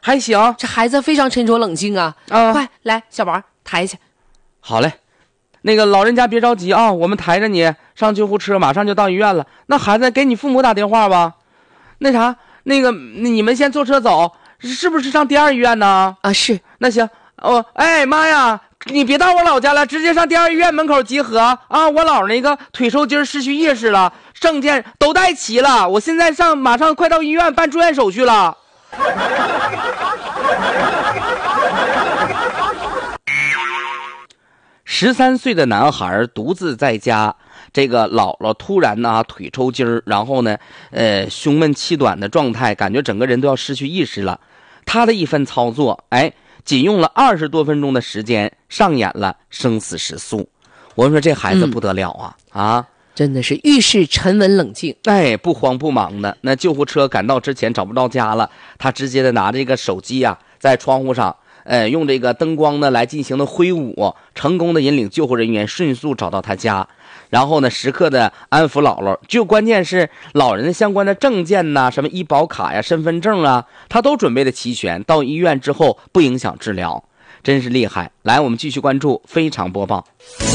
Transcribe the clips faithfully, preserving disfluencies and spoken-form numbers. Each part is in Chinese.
还行。 这孩子非常沉着冷静啊！ 啊， 快来，小宝抬去。 好嘞，那个老人家别着急啊，我们抬着你上救护车，马上就到医院了。那孩子给你父母打电话吧。那啥，那个你们先坐车走，是不是上第二医院呢？ 啊，是。 那行，哦，哎妈呀！你别到我老家了，直接上第二医院门口集合啊！我姥那个腿抽筋失去意识了，证件都带齐了，我现在上马上快到医院办住院手续了。十三岁的男孩独自在家，这个姥姥突然呢腿抽筋，然后呢，呃，胸闷气短的状态，感觉整个人都要失去意识了。他的一番操作，哎。仅用了二十多分钟的时间，上演了生死时速。我说这孩子不得了啊、嗯、啊！ 真的是遇事沉稳冷静， 哎，不慌不忙的。那救护车赶到之前找不到家了，他直接的拿这个手机啊，在窗户上，呃，用这个灯光呢来进行的挥舞，成功的引领救护人员迅速找到他家。然后呢，时刻的安抚姥姥，就关键是老人相关的证件呐、什么医保卡呀、身份证啊，他都准备的齐全。到医院之后不影响治疗，真是厉害。来，我们继续关注非常播报。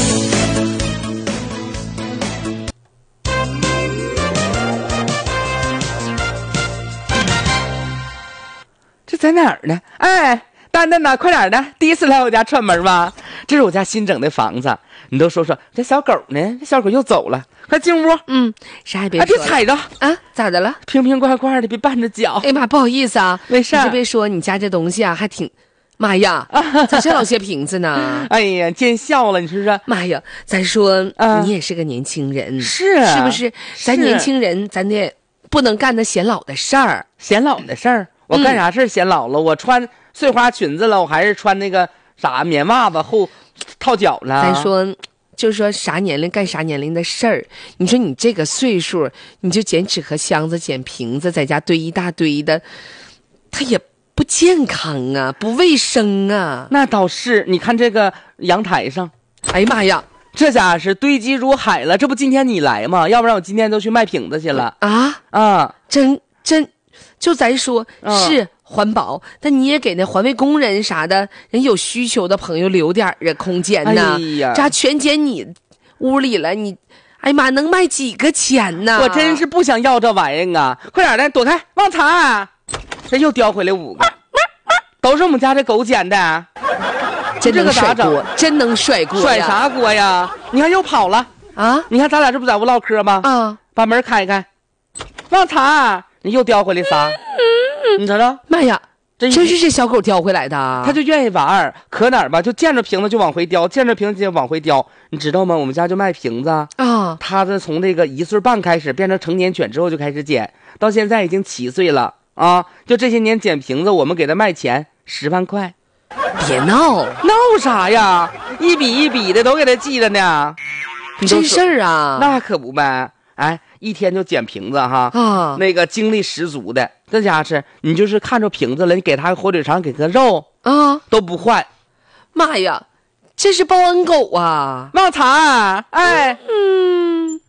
这在哪儿呢？哎，丹丹呐，快点的！第一次来我家串门吧？这是我家新整的房子，你都说说这小狗呢？这小狗又走了，快进屋。 嗯，啥也别说，哎，别了踩着啊！咋的了？ 平平快快的，别绊着脚。 哎呀妈，不好意思啊， 没事。 你这别说，你家这东西啊，还挺……妈呀，咋这老些瓶子呢？ 哎呀，见笑了，你说说。 妈呀，咱说、 啊、 你也是个年轻人， 是是不是？咱年轻人，咱得不能干那显老的事儿。 显老的事儿，我干啥事儿显老了？嗯、我穿碎花裙子了，我还是穿那个啥棉袜子后套脚了。 咱说，就说啥年龄干啥年龄的事儿。你说你这个岁数，你就捡纸壳箱子、捡瓶子，在家堆一大堆的，它也不健康啊，不卫生啊。 那倒是，你看这个阳台上， 哎呀妈呀， 这家是堆积如海了。这不今天你来吗？要不然我今天都去卖瓶子去了啊啊！ 真真，就咱说、 嗯、 是环保，但你也给那环卫工人啥的人有需求的朋友留点儿空间呢。 哎呀， 这全捡你屋里了，你哎呀妈，能卖几个钱呢？ 我真是不想要这玩意儿啊！快点的，躲开，旺财、啊！这又叼回来五个，都是我们家这狗捡的。 真能甩锅，真能甩锅， 甩啥锅呀？你看又跑了啊！ 你看咱俩这不在屋唠嗑吗？ 啊， 把门开开，旺财，你又叼回来仨，你瞅瞅， 妈呀！ 真是这小狗叼回来的， 它就愿意玩，可哪儿吧，就见着瓶子就往回叼，见着瓶子就往回叼，你知道吗？我们家就卖瓶子啊， 它这从这个一岁半开始变成成年犬之后就开始捡，到现在已经七岁了啊！就这些年捡瓶子，我们给它卖钱十万块。 别闹， 闹啥呀？一笔一笔的都给它记着呢。 真事儿啊？ 那可不呗。哎，一天就捡瓶子哈啊， 那个精力十足的。这家是你就是看着瓶子了，你给他火腿肠，给他肉啊， 都不换。 妈呀，这是报恩狗啊！ 旺财，哎， 嗯。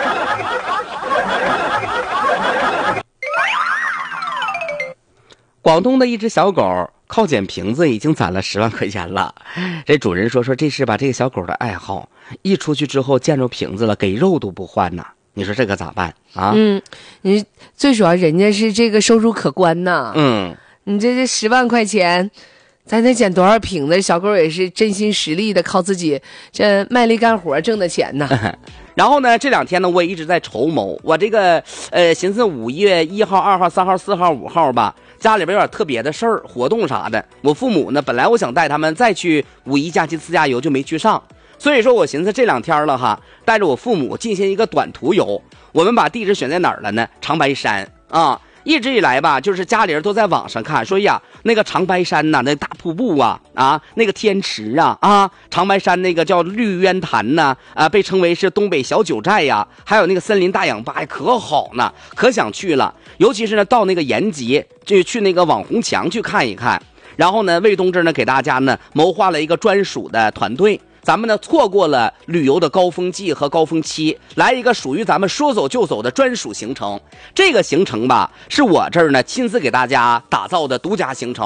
广东的一只小狗靠捡瓶子已经攒了十万块钱了。这主人说说这是吧这个小狗的爱好，一出去之后见着瓶子了，给肉都不换呐。你说这可咋办啊？ 嗯，你最主要人家是这个收入可观呐。 嗯， 你这这十万块钱，咱得捡多少瓶子？小狗也是真心实力的，靠自己这卖力干活挣的钱呢。 然后呢，这两天呢，我也一直在筹谋，我这个呃，寻思五月一号、二号、三号、四号、五号吧，家里边有点特别的事儿、活动啥的。我父母呢，本来我想带他们再去五一假期自驾游，就没去上。所以说我寻思这两天了哈，带着我父母进行一个短途游。我们把地址选在哪儿了呢？长白山啊。一直以来吧，就是家里人都在网上看，说呀，那个长白山呐、啊，那大瀑布啊，啊，那个天池啊，啊，长白山那个叫绿渊潭呐、啊，啊，被称为是东北小九寨呀，还有那个森林大氧吧，可好呢，可想去了。尤其是呢，到那个延吉，就去那个网红墙去看一看。然后呢，魏东这呢给大家呢谋划了一个专属的团队。咱们呢错过了旅游的高峰季和高峰期，来一个属于咱们说走就走的专属行程。这个行程吧，是我这儿呢亲自给大家打造的独家行程。